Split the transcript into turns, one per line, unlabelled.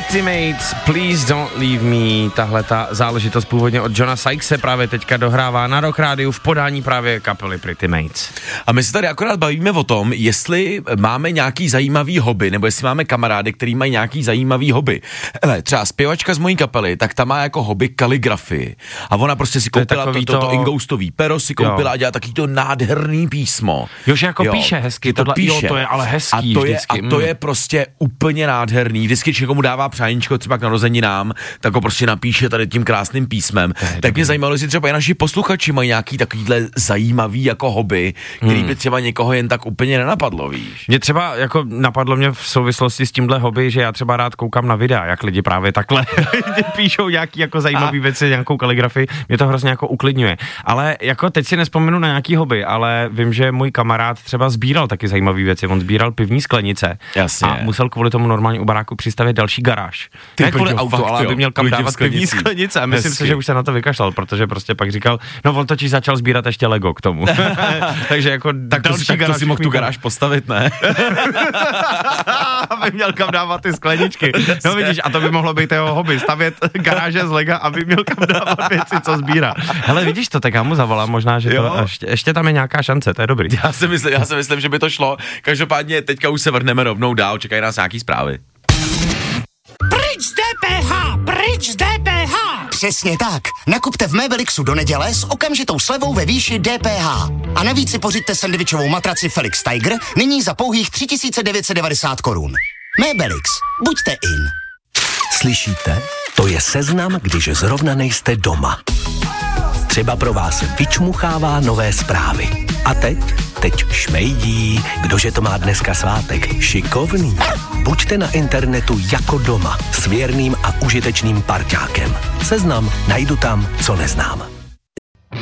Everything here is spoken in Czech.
Pretty Mates, Please Don't Leave Me, tahle ta záležitost původně od Johna Sykese právě teďka dohrává na Rock Rádiu v podání právě kapely Pretty Mates.
A my se tady akorát bavíme o tom, jestli máme nějaký zajímavý hobby, nebo jestli máme kamarády, který mají nějaký zajímavý hobby. Hele, třeba zpěvačka z mojí kapely, tak ta má jako hobby kaligrafii. A ona prostě si koupila to ingoustový pero, si koupila a dělá taky to nádherný písmo.
Jo, že jako píše hezky,
to píše.
Jo, to je ale hezký vždycky.
A to je prostě úplně nádherný. Vždycky, když někomu dává přáníčko třeba k narozeninám, tak ho prostě napíše tady tím krásným písmem. Tak mě zajímalo, jestli třeba i naši posluchači mají nějaký takovýhle zajímavý jako hobby, který by třeba někoho jen tak úplně nenapadlo, víš.
Mě třeba jako napadlo mě v souvislosti s tímhle hobby, že já třeba rád koukám na videa, jak lidi právě takhle píšou nějaký jako zajímavý věci, nějakou kaligrafii, mě to hrozně jako uklidňuje. Ale jako teď si nespomenu na nějaký hobby, ale vím, že můj kamarád třeba sbíral taky zajímavý věci, on sbíral pivní sklenice.
Jasně.
A musel kvůli tomu normálně u baráku přistavět další garáž. Ne kvůli auto, ale aby měl kam dávat pivní sklenice. A myslím si, že už se na to vykašlal, protože prostě pak říkal, no on totiž začal sbírat ještě Lego k tomu. Takže jako
tak to si mohl tu garáž postavit, ne?
Aby měl kam dávat ty skleničky. No vidíš, a to by mohlo být jeho hobby, stavět garáže z Lega, aby měl kam dávat věci, co sbírá. Hele, vidíš to, tak já mu zavolám, možná, že to ještě tam je nějaká šance, to je dobrý.
Já si myslím, že by to šlo. Každopádně teďka už se vrhneme rovnou dál, čekají nás nějaký zprávy.
Pryč z DPH! Pryč z DPH! Přesně tak. Nakupte v Mebelixu do neděle s okamžitou slevou ve výši DPH. A navíc si pořiďte sendvičovou matraci Felix Tiger nyní za pouhých 3990 korun. Mebelix. Buďte in.
Slyšíte? To je seznam, když zrovna nejste doma. Třeba pro vás vyčmuchává nové zprávy. A teď šmejdí, kdože to má dneska svátek. Šikovný. Buďte na internetu jako doma s věrným a užitečným parťákem. Seznam najdu tam, co neznám.